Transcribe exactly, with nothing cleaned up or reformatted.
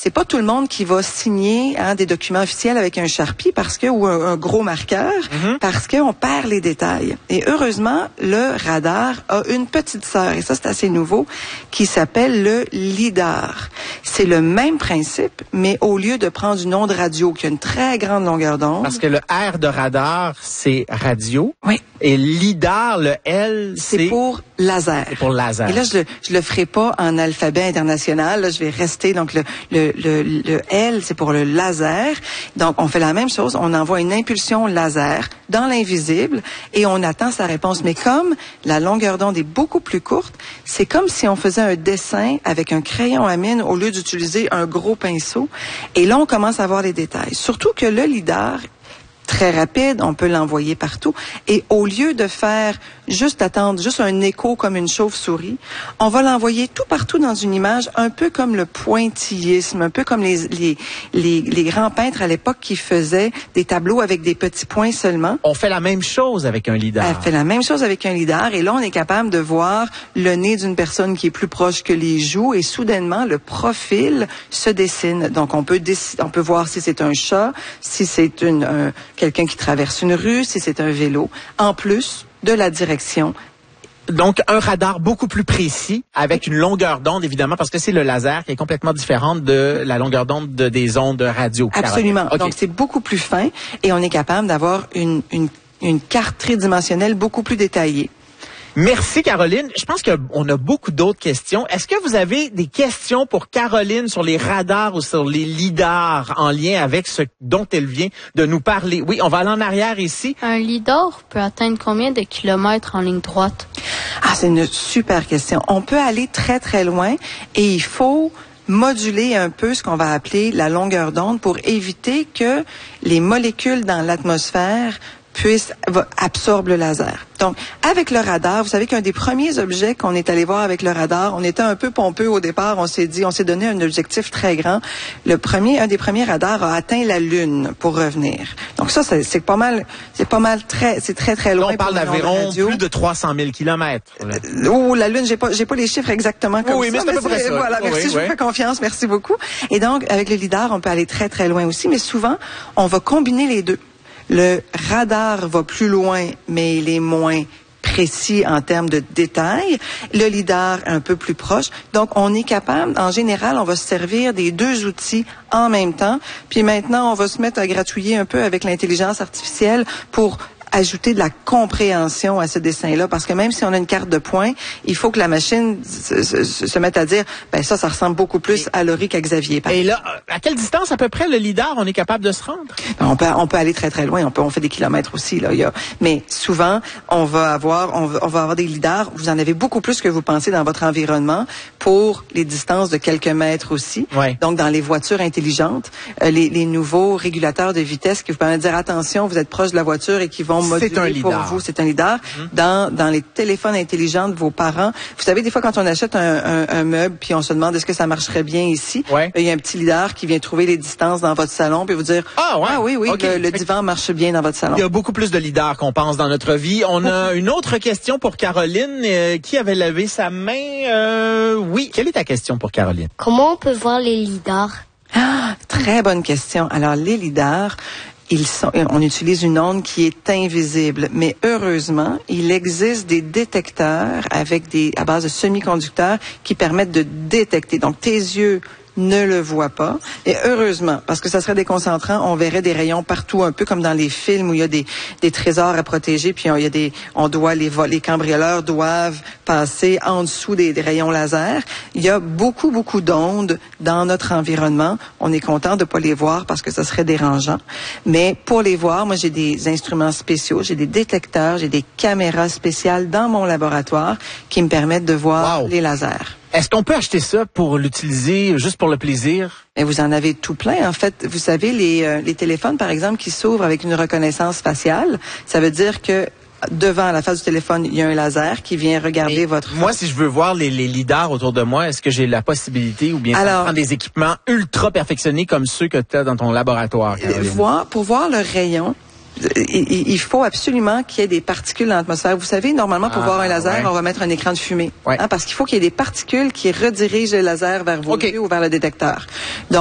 c'est pas tout le monde qui va signer hein, des documents officiels avec un Sharpie parce que ou un, un gros marqueur mm-hmm. parce qu'on perd les détails. Et heureusement, le radar a une petite sœur, et ça c'est assez nouveau, qui s'appelle le lidar. C'est le même principe, mais au lieu de prendre une onde radio qui a une très grande longueur d'onde. Parce que le R de radar, c'est radio. Oui. Et lidar, le L, c'est... C'est pour laser. C'est pour laser. Et là, je le, je le ferai pas en alphabet international. Là, je vais rester. Donc, le, le, le, le L, c'est pour le laser. Donc, on fait la même chose. On envoie une impulsion laser dans l'invisible et on attend sa réponse. Mais comme la longueur d'onde est beaucoup plus courte, c'est comme si on faisait un dessin avec un crayon à mine au lieu d'utiliser un gros pinceau. Et là, on commence à voir les détails. Surtout que le lidar, très rapide, on peut l'envoyer partout. Et au lieu de faire juste attendre, juste un écho comme une chauve-souris, on va l'envoyer tout partout dans une image, un peu comme le pointillisme, un peu comme les, les, les, les grands peintres à l'époque qui faisaient des tableaux avec des petits points seulement. On fait la même chose avec un lidar. On fait la même chose avec un lidar. Et là, on est capable de voir le nez d'une personne qui est plus proche que les joues et soudainement, le profil se dessine. Donc, on peut, décider, on peut voir si c'est un chat, si c'est une, un, quelqu'un qui traverse une rue, si c'est un vélo. En plus de la direction. Donc, un radar beaucoup plus précis, avec une longueur d'onde, évidemment, parce que c'est le laser qui est complètement différente de la longueur d'onde de, des ondes radio. Absolument. Okay. Donc, c'est beaucoup plus fin et on est capable d'avoir une, une, une carte tridimensionnelle beaucoup plus détaillée. Merci, Caroline. Je pense qu'on a beaucoup d'autres questions. Est-ce que vous avez des questions pour Caroline sur les radars ou sur les lidars en lien avec ce dont elle vient de nous parler? Oui, on va aller en arrière ici. Un lidar peut atteindre combien de kilomètres en ligne droite? Ah, c'est une super question. On peut aller très, très loin et il faut moduler un peu ce qu'on va appeler la longueur d'onde pour éviter que les molécules dans l'atmosphère puissent absorber le laser. Donc, avec le radar, vous savez qu'un des premiers objets qu'on est allé voir avec le radar, on était un peu pompeux au départ, on s'est dit, on s'est donné un objectif très grand. Le premier, un des premiers radars a atteint la Lune pour revenir. Donc ça, c'est, c'est pas mal, c'est pas mal très, c'est très très loin. Là, on parle d'environ plus de trois cent mille kilomètres. Euh, oh, la Lune, j'ai pas, j'ai pas les chiffres exactement comme oui, ça. Oui, mais c'est à peu près ça. Voilà, merci, oui, je vous oui. fais confiance, merci beaucoup. Et donc, avec le lidar, on peut aller très très loin aussi, mais souvent, on va combiner les deux. Le radar va plus loin, mais il est moins précis en termes de détails. Le lidar un peu plus proche. Donc, on est capable, en général, on va se servir des deux outils en même temps. Puis maintenant, on va se mettre à gratouiller un peu avec l'intelligence artificielle pour ajouter de la compréhension à ce dessin-là, parce que même si on a une carte de points, il faut que la machine se, se, se mette à dire, ben ça, ça ressemble beaucoup plus à Laurie qu'à Xavier. Et là, à quelle distance à peu près le lidar on est capable de se rendre? Ben, on peut, on peut aller très très loin. On peut, on fait des kilomètres aussi là. Il y a, mais souvent, on va avoir, on va, on va avoir des lidars. Vous en avez beaucoup plus que vous pensez dans votre environnement pour les distances de quelques mètres aussi. Ouais. Donc dans les voitures intelligentes, euh, les, les nouveaux régulateurs de vitesse qui vous permettent de dire attention, vous êtes proche de la voiture et qui vont c'est un lidar. Pour vous, c'est un lidar. Mmh. Dans, dans les téléphones intelligents de vos parents, vous savez, des fois, quand on achète un, un, un meuble, puis on se demande est-ce que ça marcherait bien ici, ouais. il y a un petit lidar qui vient trouver les distances dans votre salon, puis vous dire ah, ouais. ah oui, oui, okay. le, le divan marche bien dans votre salon. Il y a beaucoup plus de lidar qu'on pense dans notre vie. On a une autre question pour Caroline. Euh, qui avait levé sa main? Euh, oui, quelle est ta question pour Caroline? Comment on peut voir les lidars? Ah, très bonne question. Alors, les lidars, Ils sont, on utilise une onde qui est invisible, mais heureusement, il existe des détecteurs avec des, à base de semi-conducteurs qui permettent de détecter. Donc, tes yeux ne le voient pas. Et heureusement, parce que ça serait déconcentrant, on verrait des rayons partout, un peu comme dans les films où il y a des, des trésors à protéger, puis il y a des, on doit les, les cambrioleurs doivent passer en dessous des, des rayons laser. Il y a beaucoup, beaucoup d'ondes dans notre environnement. On est content de pas les voir parce que ça serait dérangeant. Mais pour les voir, moi, j'ai des instruments spéciaux, j'ai des détecteurs, j'ai des caméras spéciales dans mon laboratoire qui me permettent de voir wow. les lasers. Est-ce qu'on peut acheter ça pour l'utiliser juste pour le plaisir? Et vous en avez tout plein. En fait, vous savez, les, euh, les téléphones, par exemple, qui s'ouvrent avec une reconnaissance faciale, ça veut dire que devant la face du téléphone, il y a un laser qui vient regarder Et votre... Moi, si je veux voir les, les lidars autour de moi, est-ce que j'ai la possibilité ou bien ça Alors, prend des équipements ultra perfectionnés comme ceux que tu as dans ton laboratoire? Voir, pour voir le rayon, il, il faut absolument qu'il y ait des particules dans l'atmosphère. Vous savez, normalement, pour ah, voir un laser, ouais. on va mettre un écran de fumée. Ouais. Hein, parce qu'il faut qu'il y ait des particules qui redirigent le laser vers vos okay. yeux ou vers le détecteur. Donc,